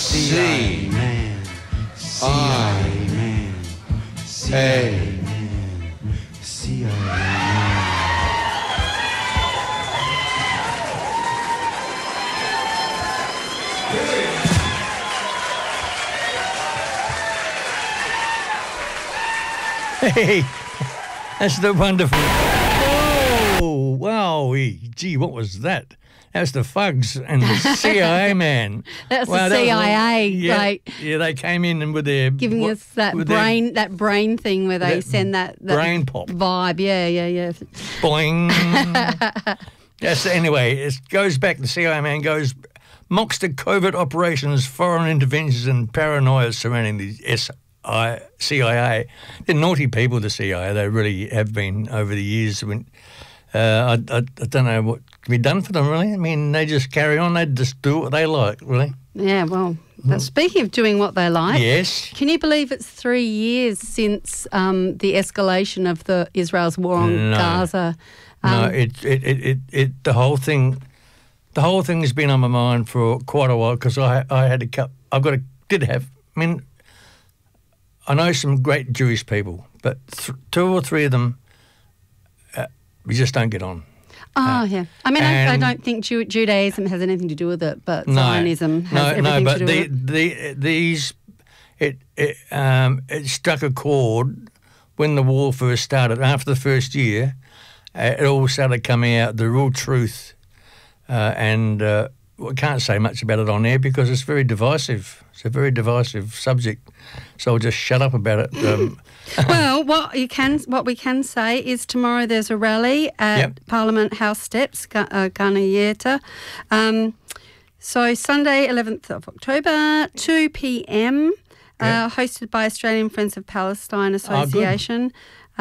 C-I-Man. C-I-Man. C-I-Man. C-I-Man. Hey, that's the wonderful. Oh, wow. Gee, what was that? That's the Fugs and the CIA man. That's the CIA. Yeah, they came in and with their giving us that brain thing where they send that brain pop vibe. Yeah. Boing. Yes. Anyway, it goes back. The CIA man goes mocks the covert operations, foreign interventions, and paranoia surrounding the CIA. They're naughty people, the CIA. They really have been over the years. I don't know what can be done for them, really. I mean, they just carry on. They just do what they like, really. Yeah, well, speaking of doing what they like, yes. Can you believe it's 3 years since the escalation of Israel's war on Gaza? No, the whole thing has been on my mind for quite a while because I know some great Jewish people, but two or three of them, we just don't get on. Yeah. I mean, I don't think Judaism has anything to do with it, but Zionism has everything to do with it. It struck a chord when the war first started. After the first year, it all started coming out, the real truth, and we can't say much about it on air because it's very divisive. It's a very divisive subject, so I'll just shut up about it. Well, what we can say is tomorrow there's a rally at Parliament House steps, Gunayeta. So Sunday, 11th of October, 2 p.m, hosted by Australian Friends of Palestine Association.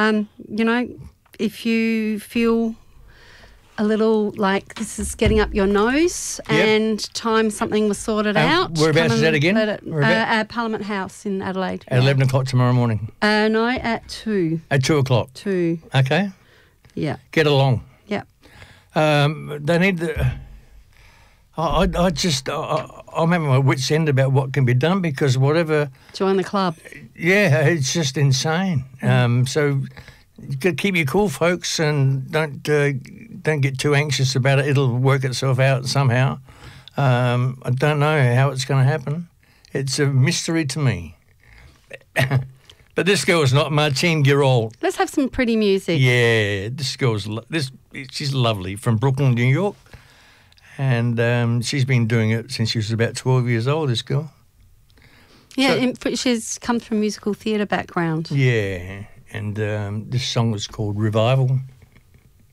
If you feel a little like this is getting up your nose and time something was sorted out. Whereabouts is that again? At Parliament House in Adelaide. At 11 o'clock tomorrow morning? No, at 2. At 2 o'clock? 2. Okay. Yeah. Get along. Yeah. They need the... I'm having my wits' end about what can be done because whatever... Join the club. Yeah, it's just insane. So... You've got to keep your cool, folks, and don't get too anxious about it. It'll work itself out somehow. I don't know how it's going to happen. It's a mystery to me. But this girl's not Martine Girol. Let's have some pretty music. Yeah, she's lovely, from Brooklyn, New York, and she's been doing it since she was about 12 years old. This girl. Yeah, she's come from a musical theatre background. Yeah. And this song was called Revival.